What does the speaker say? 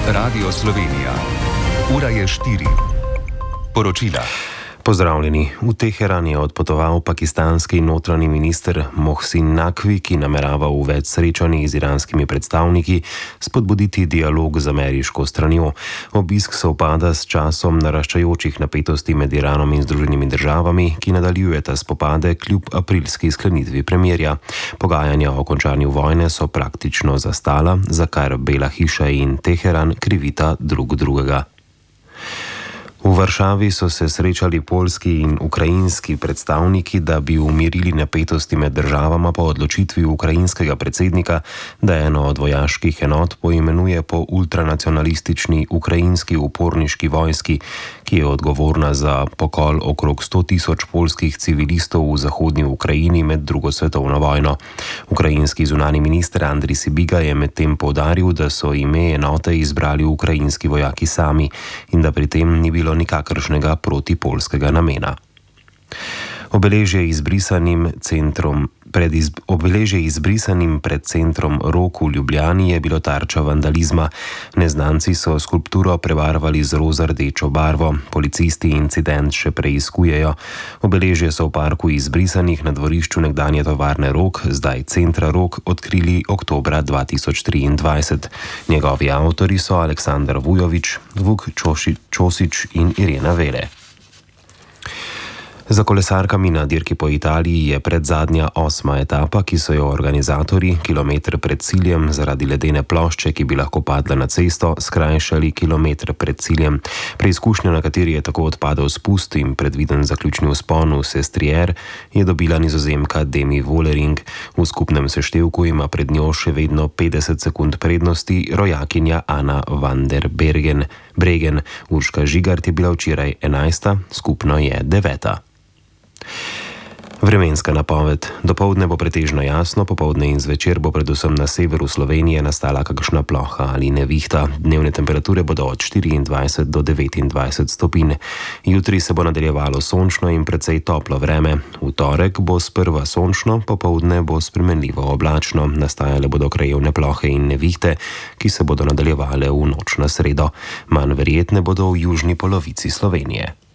Radio Slovenija. Ura je 4. Poročila. Pozdravljeni. V Teheran je odpotoval pakistanski notranji minister Mohsin Naqvi, ki namerava v več srečanjih z iranskimi predstavniki spodbuditi dialog z ameriško stranjo. Obisk sovpada s časom naraščajočih napetosti med Iranom in Združenimi državami, ki nadaljujeta spopade kljub aprilski sklenitvi premirja. Pogajanja o končanju vojne so praktično zastala, za kar Bela hiša in Teheran krivita drug drugega. V Varšavi so se srečali poljski in ukrajinski predstavniki, da bi umirili napetosti med državama po odločitvi ukrajinskega predsednika, da eno od vojaških enot poimenuje po ultranacionalistični ukrajinski uporniški vojski, ki je odgovorna za pokol okrog 100.000 poljskih civilistov v zahodnji Ukrajini med drugo svetovno vojno. Ukrajinski zunani minister Andrij Sibiga je medtem poudaril, da so ime enote izbrali ukrajinski vojaki sami in da pri tem ni bilo nikakršnega protipoljskega namena. Obeležje izbrisanim pred centrom Rok v Ljubljani je bilo tarča vandalizma. Neznanci so skulpturo prebarvali z roza-rdečo barvo. Policisti incident še preiskujejo. Obeležje so v parku izbrisanih na dvorišču nekdanje tovarne Rok, zdaj centra Rok, odkrili oktobra 2023. Njegovi avtorji so Aleksandar Vujović, Vuk Čosić in Irena Vele. Za kolesarkami na dirki po Italiji je predzadnja 8. etapa, ki so jo organizatorji kilometr pred ciljem zaradi ledene plošče, ki bi lahko padla na cesto, skrajšali kilometr pred ciljem. Preizkušnja, na kateri je tako odpadel spust in predviden zaključni vzpon v Sestriere, je dobila Nizozemka Demi Vollering. V skupnem seštevku ima pred njo še vedno 50 sekund prednosti rojakinja Ana van der Bregen. Urška Žigart je bila včeraj 11., skupno je 9. Vremenska napoved. Dopoldne bo pretežno jasno, popoldne in zvečer bo predvsem na severu Slovenije nastala kakšna ploha ali nevihta. Dnevne temperature bodo od 24 do 29 stopinj. Jutri se bo nadaljevalo sončno in precej toplo vreme. V torek bo sprva sončno, popoldne bo spremenljivo oblačno. Nastajale bodo krajevne plohe in nevihte, ki se bodo nadaljevale v noč na sredo. Manj verjetne bodo v južni polovici Slovenije.